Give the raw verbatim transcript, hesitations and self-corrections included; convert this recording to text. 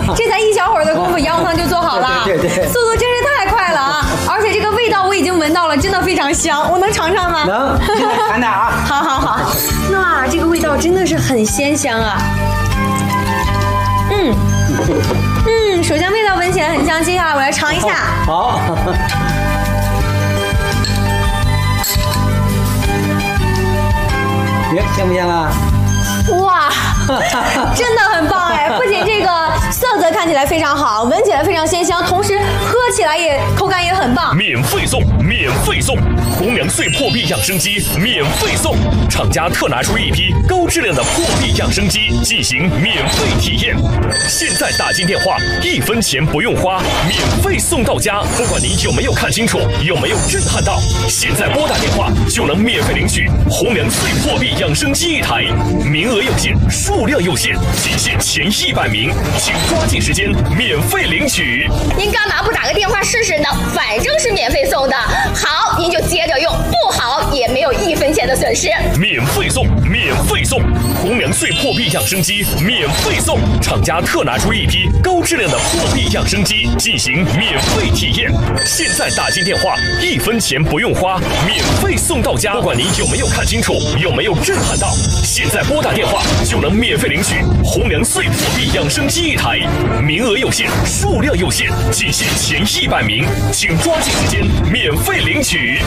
这才一小会儿的功夫，羊肉汤就做好了， 对对对， 速度真是太快了啊！而且这个味道我已经闻到了，真的非常香，我能尝尝吗？ 能，现在尝点啊！ 好好好，哇，这个味道真的是很鲜香啊！嗯嗯，首先味道闻起来很香，接下来我来尝一下。 好。你香不香啊？ 哇，真的很棒哎！不仅这个色泽看起来非常好，闻起来非常鲜香，同时喝起来也口感也很棒。 免费送，免费送，红粮碎破壁养生机免费送，厂家特拿出一批高质量的破壁养生机进行免费体验。现在打进电话，一分钱不用花，免费送到家。不管你有没有看清楚，有没有震撼到，现在拨打电话就能免费领取红粮碎破壁养生机一台，名额有限，数量有限，仅限前一百名，请抓紧时间免费领取。 您干嘛不打个电话试试呢？反正是免费送的，好，您就接着用，不好也没有一分钱的损失。 免费送，免费送，红粮碎破壁养生机免费送，厂家特拿出一批高质量的破壁养生机进行免费体验。现在打进电话，一分钱不用花，免费送到家。不管你有没有看清楚，有没有震撼到，现在拨打电话就能免费领取红粮碎破壁养生机一台，名额有限，数量有限，仅限前一百名，请抓紧时间免费领取。